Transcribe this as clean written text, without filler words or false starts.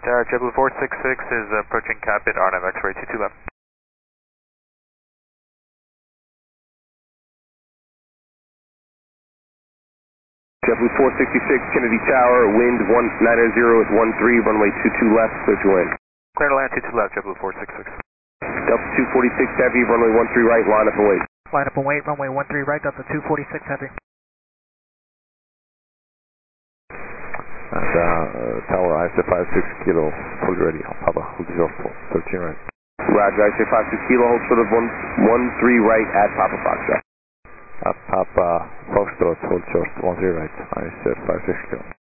JetBlue 466 is approaching Capit, RNAV X-ray 22 left. JetBlue 466, Kennedy Tower, wind 190 is 13, runway 22 left, clear to land. Clear to land 22 left, JetBlue 466. Delta 246 Heavy, runway 13 right, line up and wait. Line up and wait, runway 13 right, Delta 246 Heavy. And tower ISA 56 kilo, fully ready, Papa, hold short, 13 right. Roger, ISA 56 kilo, hold short of 13 right at Papa Foxtrot. Papa, Foxtrot, hold short, 13 right, ISA 56 kilo.